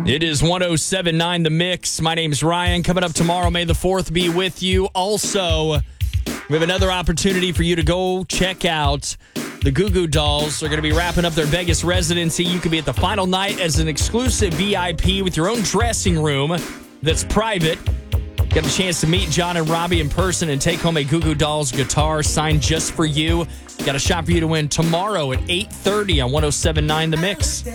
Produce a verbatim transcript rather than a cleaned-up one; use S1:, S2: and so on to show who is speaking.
S1: It is one oh seven point nine The Mix. My name's Ryan. Coming up tomorrow, May the fourth be with you. Also, we have another opportunity for you to go check out the Goo Goo Dolls. They're going to be wrapping up their Vegas residency. You could be at the final night as an exclusive V I P with your own dressing room that's private. Get a chance to meet John and Robbie in person and take home a Goo Goo Dolls guitar signed just for you. Got a shot for you to win tomorrow at eight thirty on one oh seven point nine The Mix.